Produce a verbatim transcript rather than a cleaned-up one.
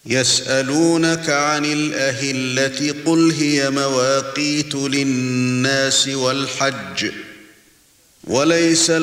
يسألونك عن الأهلة قل هي مواقيت للناس والحج وليس